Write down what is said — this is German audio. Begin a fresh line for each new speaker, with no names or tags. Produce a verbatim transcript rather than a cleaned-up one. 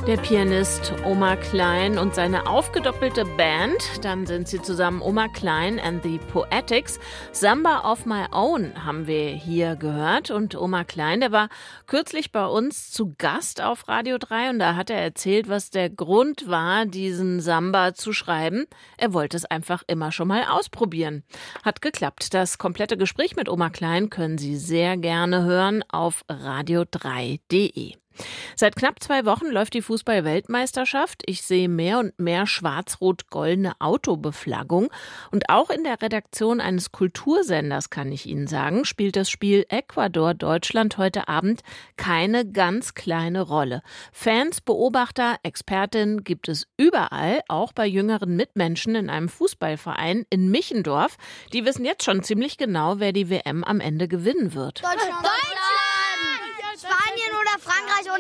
Der Pianist Omar Klein und seine aufgedoppelte Band, dann sind sie zusammen Omar Klein and the Poetics. Samba of My Own haben wir hier gehört und Omar Klein, der war kürzlich bei uns zu Gast auf Radio drei und da hat er erzählt, was der Grund war, diesen Samba zu schreiben. Er wollte es einfach immer schon mal ausprobieren. Hat geklappt. Das komplette Gespräch mit Omar Klein können Sie sehr gerne hören auf radio drei punkt de. Seit knapp zwei Wochen läuft die Fußball-Weltmeisterschaft. Ich sehe mehr und mehr schwarz-rot-goldene Autobeflaggung. Und auch in der Redaktion eines Kultursenders, kann ich Ihnen sagen, spielt das Spiel Ecuador-Deutschland heute Abend keine ganz kleine Rolle. Fans, Beobachter, Expertinnen gibt es überall, auch bei jüngeren Mitmenschen in einem Fußballverein in Michendorf. Die wissen jetzt schon ziemlich genau, wer die W M am Ende gewinnen wird.
Deutschland! Deutschland!